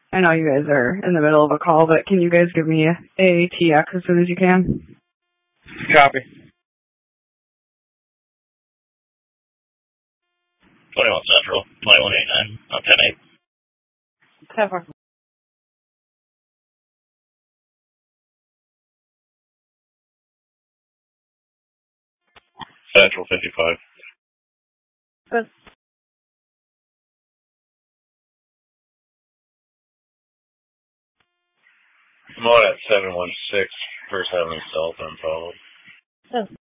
I know you guys are in the middle of a call, but can you guys give me a TX as soon as you can? Copy. 21 Central, 2189, on 10-8. 10-4. Central 55. Good. I'm on at 716, First Avenue South, unfollowed. Good.